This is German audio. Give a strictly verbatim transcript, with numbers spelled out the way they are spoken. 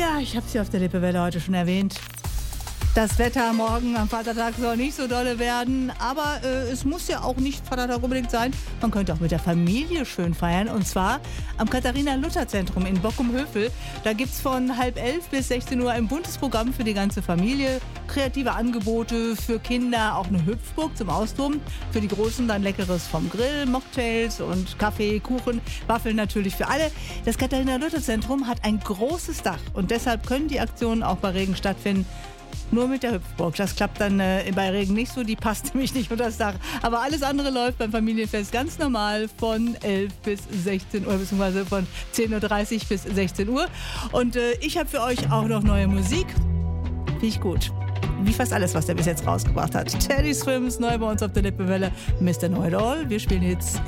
Ja, ich habe sie auf der Lippewelle heute schon erwähnt. Das Wetter morgen am Vatertag soll nicht so dolle werden, aber äh, es muss ja auch nicht Vatertag unbedingt sein. Man könnte auch mit der Familie schön feiern, und zwar am Katharina-Luther-Zentrum in Bockum-Hövel. Da gibt es von halb elf bis sechzehn Uhr ein buntes Programm für die ganze Familie, kreative Angebote für Kinder, auch eine Hüpfburg zum Austoben, für die Großen dann Leckeres vom Grill, Mocktails und Kaffee, Kuchen, Waffeln natürlich für alle. Das Katharina-Luther-Zentrum hat ein großes Dach und deshalb können die Aktionen auch bei Regen stattfinden. Nur mit der Hüpfburg. Das klappt dann äh, bei Regen nicht so, die passt nämlich nicht unter das Dach. Aber alles andere läuft beim Familienfest ganz normal von elf bis sechzehn Uhr, beziehungsweise von zehn Uhr dreißig bis sechzehn Uhr. Und äh, ich habe für euch auch noch neue Musik. Finde ich gut. Wie fast alles, was der bis jetzt rausgebracht hat. Teddy Swims, neu bei uns auf der Lippewelle. Mister Know-It-All. Wir spielen jetzt